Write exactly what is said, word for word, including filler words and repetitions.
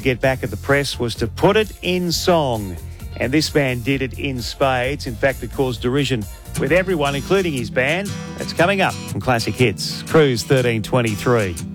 get back at the press was to put it in song. And this man did it in spades. In fact, it caused derision with everyone, including his band. That's coming up from Classic Hits. Cruise thirteen twenty-three.